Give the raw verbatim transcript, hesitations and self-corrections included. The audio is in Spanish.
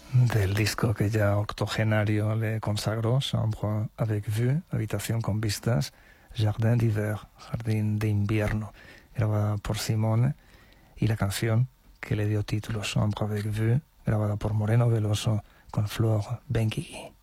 del disco que ya octogenario le consagró, Chambre avec vue, habitación con vistas, Jardin d'hiver, jardín de invierno, grabada por Simone, y la canción que le dio título, Chambre avec vue, grabada por Moreno Veloso con Flore Benguigui.